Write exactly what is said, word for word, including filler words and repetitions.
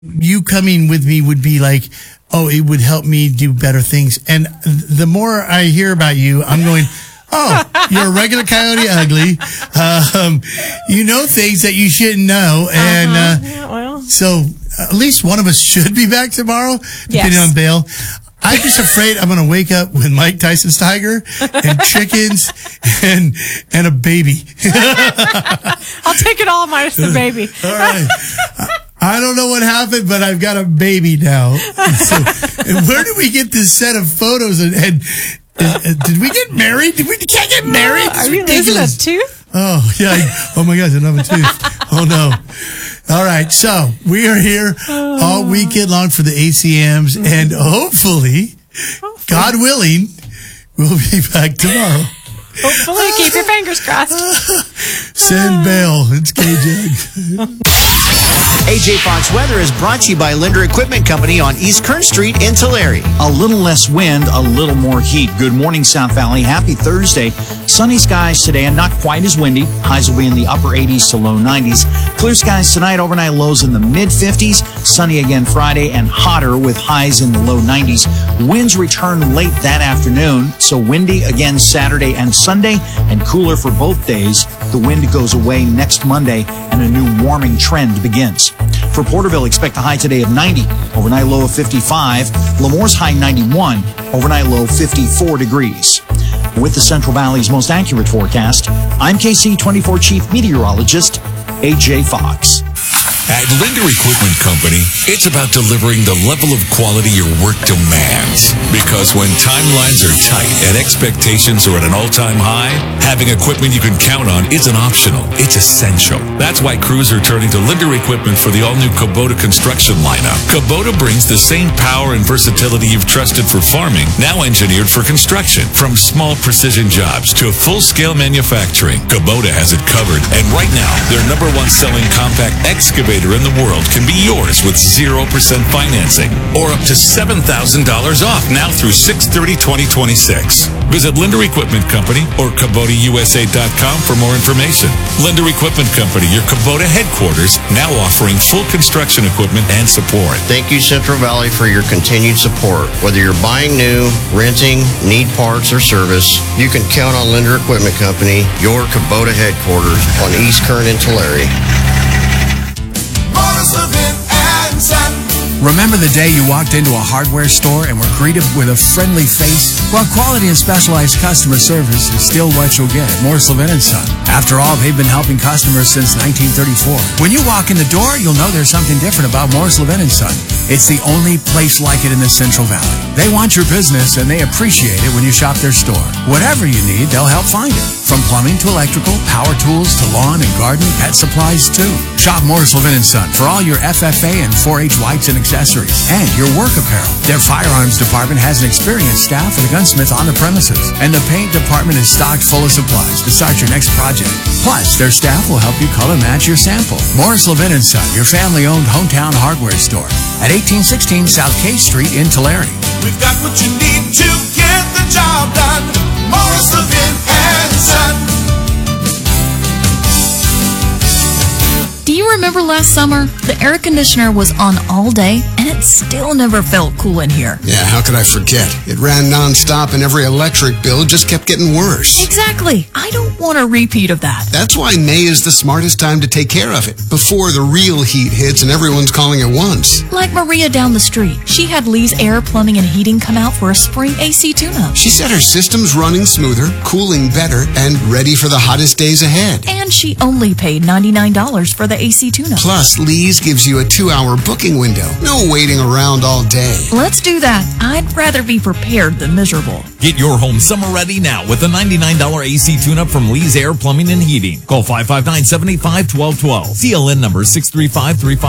you coming with me would be like, oh, it would help me do better things. And the more I hear about you, I'm going, oh, you're a regular Coyote Ugly. Um, you know things that you shouldn't know. And uh-huh. uh, yeah, well. so at least one of us should be back tomorrow, depending yes. on bail. I'm just afraid I'm going to wake up with Mike Tyson's tiger and chickens and and a baby. I'll take it all minus the baby. All right. I don't know what happened, but I've got a baby now. So, and where did we get this set of photos? And, and uh, did we get married? Did we can't get married? Are you losing a tooth? Oh, yeah. Oh, my gosh, another tooth. Oh, no. All right. So we are here all weekend long for the A C Ms. And hopefully, God willing, we'll be back tomorrow. Hopefully, keep your fingers crossed. Send bail. It's K-Jug. A J Fox Weather is brought to you by Linder Equipment Company on East Kern Street in Tulare. A little less wind, a little more heat. Good morning, South Valley. Happy Thursday. Sunny skies today and not quite as windy. Highs will be in the upper eighties to low nineties. Clear skies tonight, overnight lows in the mid fifties. Sunny again Friday and hotter with highs in the low nineties. Winds return late that afternoon, so windy again Saturday and Sunday and cooler for both days. The wind goes away next Monday and a new warming trend begins. For Porterville, expect a high today of ninety, overnight low of fifty-five. Lemore's high ninety-one, overnight low fifty-four degrees. With the Central Valley's most accurate forecast, I'm K C twenty-four Chief Meteorologist A J Fox. At Linder Equipment Company, it's about delivering the level of quality your work demands. Because when timelines are tight and expectations are at an all-time high, having equipment you can count on isn't optional, it's essential. That's why crews are turning to Linder Equipment for the all-new Kubota construction lineup. Kubota brings the same power and versatility you've trusted for farming, now engineered for construction. From small precision jobs to full-scale manufacturing, Kubota has it covered. And right now, their number one selling compact excavator in the world can be yours with zero percent financing or up to seven thousand dollars off now through six thirty twenty twenty-six. Visit Linder Equipment Company or Kubota U S A dot com for more information. Linder Equipment Company, your Kubota headquarters, now offering full construction equipment and support. Thank you, Central Valley, for your continued support. Whether you're buying new, renting, need parts, or service, you can count on Linder Equipment Company, your Kubota headquarters on East Kern and Tulare. Remember the day you walked into a hardware store and were greeted with a friendly face? Well, quality and specialized customer service is still what you'll get at Morris Levin and Son. After all, they've been helping customers since nineteen thirty-four. When you walk in the door, you'll know there's something different about Morris Levin and Son. It's the only place like it in the Central Valley. They want your business and they appreciate it when you shop their store. Whatever you need, they'll help find it. From plumbing to electrical, power tools to lawn and garden, pet supplies too. Shop Morris Levin and Son for all your F F A and four H lights and accessories, and your work apparel. Their firearms department has an experienced staff and a gunsmith on the premises, and the paint department is stocked full of supplies to start your next project. Plus, their staff will help you color match your sample. Morris Levin and Son, your family-owned hometown hardware store at eighteen sixteen South K Street in Tulare. We've got what you need to get the job done. Morris Levin and Son. Do you remember last summer? The air conditioner was on all day, and it still never felt cool in here. Yeah, how could I forget? It ran nonstop, and every electric bill just kept getting worse. Exactly. I don't want a repeat of that. That's why May is the smartest time to take care of it, before the real heat hits and everyone's calling at once. Like Maria down the street. She had Lee's Air Plumbing and Heating come out for a spring A C tune-up. She said her system's running smoother, cooling better, and ready for the hottest days ahead. And she only paid ninety-nine dollars for the A C tune-up. Plus, Lee's gives you a two-hour booking window. No waiting around all day. Let's do that. I'd rather be prepared than miserable. Get your home summer ready now with a ninety-nine dollars A C tune-up from Lee's Air Plumbing and Heating. Call five five nine, seven eight five, one two one two. C L N number six three five three five.